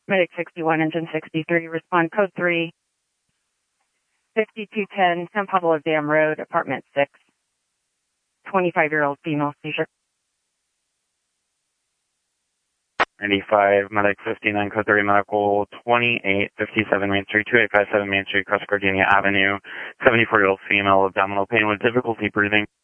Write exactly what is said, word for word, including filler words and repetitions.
Medic sixty-one, Engine sixty-three, respond code three, fifty-two ten, San Pablo Dam Road, apartment six, twenty-five-year-old female seizure. ninety-five, Medic fifty-nine, code three, medical twenty-eight fifty-seven Main Street, two eight five seven Main Street, Cross Gardenia Avenue, seventy-four-year-old female, abdominal pain with difficulty breathing.